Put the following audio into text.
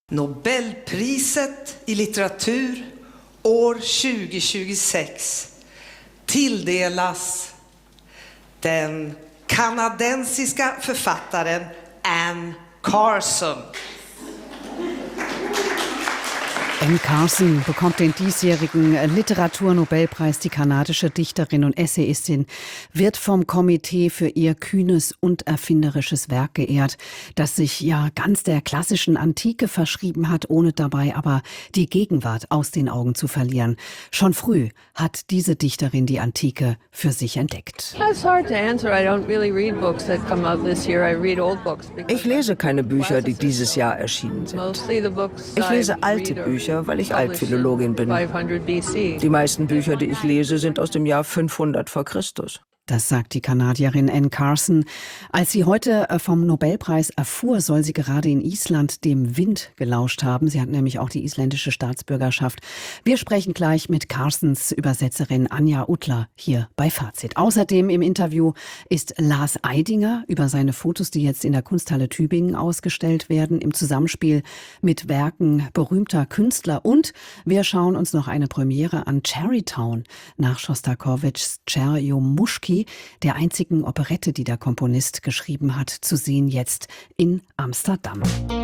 Nobelpriset i litteratur år 2026 tilldelas den kanadensiska författaren Anne Carson. Anne Carson bekommt den diesjährigen Literaturnobelpreis. Die kanadische Dichterin und Essayistin wird vom Komitee für ihr kühnes und erfinderisches Werk geehrt, das sich ja ganz der klassischen Antike verschrieben hat, ohne dabei aber die Gegenwart aus den Augen zu verlieren. Schon früh hat diese Dichterin die Antike für sich entdeckt. Ich lese keine Bücher, die dieses Jahr erschienen sind. Ich lese alte Bücher, weil ich Altphilologin bin. Die meisten Bücher, die ich lese, sind aus dem Jahr 500 vor Christus. Das sagt die Kanadierin Anne Carson. Als sie heute vom Nobelpreis erfuhr, soll sie gerade in Island dem Wind gelauscht haben. Sie hat nämlich auch die isländische Staatsbürgerschaft. Wir sprechen gleich mit Carsons Übersetzerin Anja Uttler hier bei Fazit. Außerdem im Interview ist Lars Eidinger über seine Fotos, die jetzt in der Kunsthalle Tübingen ausgestellt werden, im Zusammenspiel mit Werken berühmter Künstler. Und wir schauen uns noch eine Premiere an, Cherrytown, nach Schostakowitschs Tscherjomuschki, der einzigen Operette, die der Komponist geschrieben hat, zu sehen jetzt in Amsterdam.